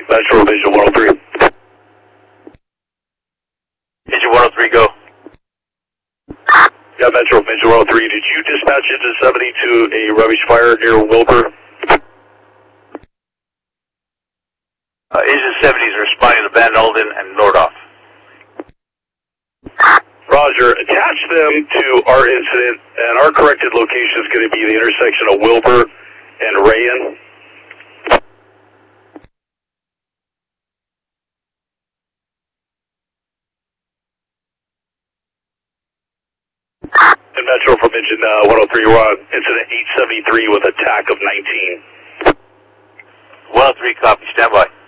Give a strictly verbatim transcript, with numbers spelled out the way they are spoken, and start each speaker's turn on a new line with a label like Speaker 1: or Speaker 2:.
Speaker 1: Metro Vision one oh three.
Speaker 2: Vision one oh three, go.
Speaker 1: Yeah, Metro Vision one oh three. Did you dispatch into seventy to a rubbish fire near Wilbur?
Speaker 2: Uh, Engine seventies are responding to Van Alden and Nordoff.
Speaker 1: Roger. Attach them to our incident, and our corrected location is going to be the intersection of Wilbur and Rayen. And Metro from engine uh, one oh three, we're on incident eight seventy-three with a T A C of nineteen.
Speaker 2: one oh three, copy, stand by.